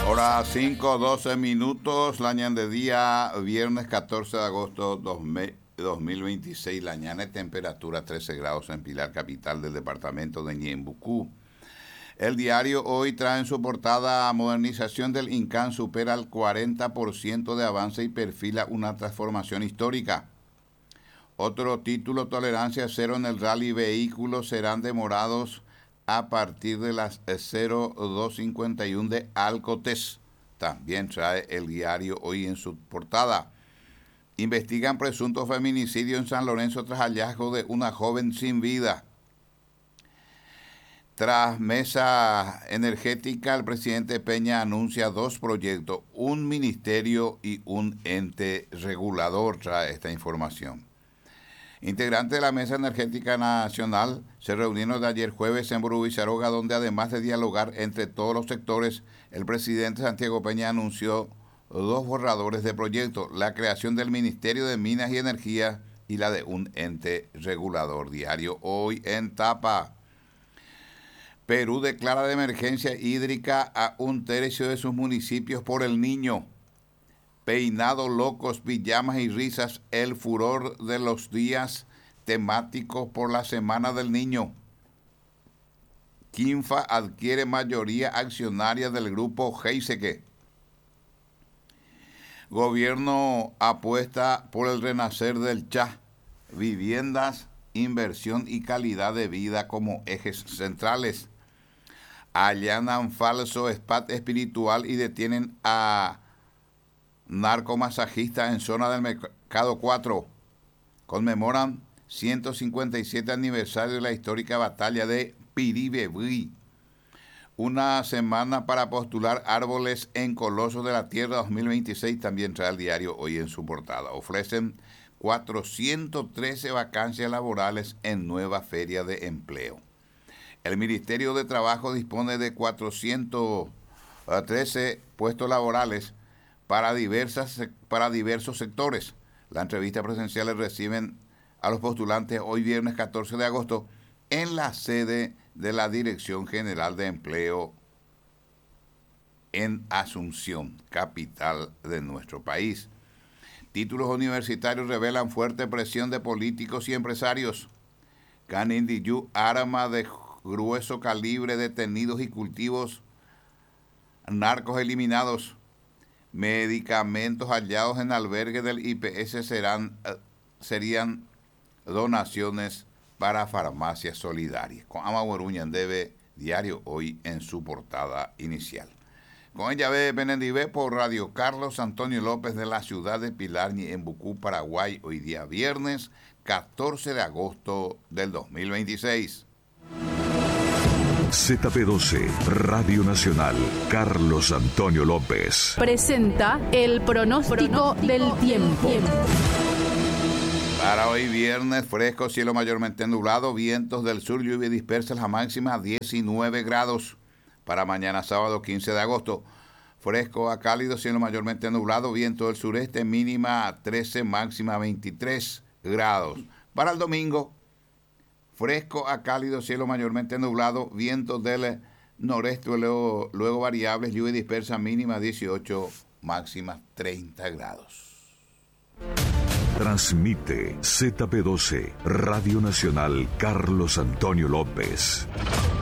Hora 5:12 minutos, la ñan de día, viernes 14 de agosto 2026, la ñan de temperatura 13 grados en Pilar, capital del departamento de Ñembucú. El diario Hoy trae en su portada: modernización del INCAN supera el 40% de avance y perfila una transformación histórica. Otro título: tolerancia cero en el rally, vehículos serán demorados a partir de las 02:51 de Alcotés. También trae el diario Hoy en su portada. Investigan presunto feminicidio en San Lorenzo tras hallazgo de una joven sin vida. Tras mesa energética, el presidente Peña anuncia 2 proyectos, un ministerio y un ente regulador. Trae esta información. Integrantes de la Mesa Energética Nacional se reunieron de ayer jueves en Burubízaroga, donde además de dialogar entre todos los sectores, el presidente Santiago Peña anunció 2 borradores de proyectos: la creación del Ministerio de Minas y Energía y la de un ente regulador. Diario Hoy en tapa. Perú declara de emergencia hídrica a 1/3 de sus municipios por el Niño. Peinados locos, pijamas y risas, el furor de los días temáticos por la Semana del Niño. Kinfa adquiere mayoría accionaria del grupo Heiseke. Gobierno apuesta por el renacer del Chá. Viviendas, inversión y calidad de vida como ejes centrales. Allanan falso spa espiritual y detienen a narcomasajista en zona del Mercado 4. Conmemoran 157 aniversario de la histórica batalla de Piribebuy. Una semana para postular árboles en Colosos de la Tierra 2026, también trae el diario Hoy en su portada. Ofrecen 413 vacancias laborales en nueva feria de empleo. El Ministerio de Trabajo dispone de 413 puestos laborales para diversos sectores. La entrevista presencial reciben a los postulantes hoy viernes 14 de agosto en la sede de la Dirección General de Empleo en Asunción, capital de nuestro país. Títulos universitarios revelan fuerte presión de políticos y empresarios. Canindiyú, arma de grueso calibre, detenidos y cultivos narcos eliminados. Medicamentos hallados en albergue del IPS serían donaciones para farmacias solidarias. Con Amaguaruñan debe diario Hoy en su portada inicial. Con ella ve Benendibé por Radio Carlos Antonio López de la ciudad de Pilar, Ñembucú, Paraguay, hoy día viernes 14 de agosto del 2026. ZP12, Radio Nacional, Carlos Antonio López. Presenta el pronóstico del tiempo. Para hoy viernes, fresco, cielo mayormente nublado, vientos del sur, lluvia dispersa, la máxima 19 grados. Para mañana sábado 15 de agosto, fresco a cálido, cielo mayormente nublado, viento del sureste, mínima 13, máxima 23 grados. Para el domingo, fresco a cálido, cielo mayormente nublado, vientos del noreste, luego variables, lluvia dispersa, mínima 18, máxima 30 grados. Transmite ZP12, Radio Nacional, Carlos Antonio López.